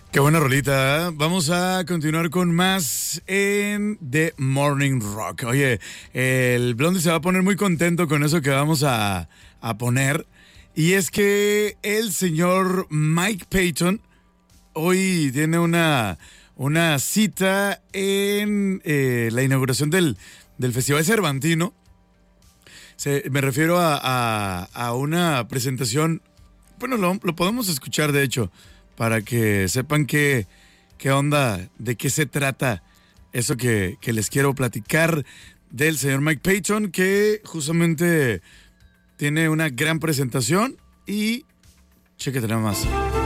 Qué buena rolita, ¿eh? Vamos a continuar con más en The Morning Rock. Oye, el Blondie se va a poner muy contento con eso que vamos a poner. Y es que el señor Mike Patton hoy tiene una cita en la inauguración del Festival Cervantino. Me refiero a una presentación. Bueno, lo podemos escuchar, de hecho, para que sepan qué onda, de qué se trata eso que les quiero platicar del señor Mike Patton, que justamente tiene una gran presentación y chéquete nada más.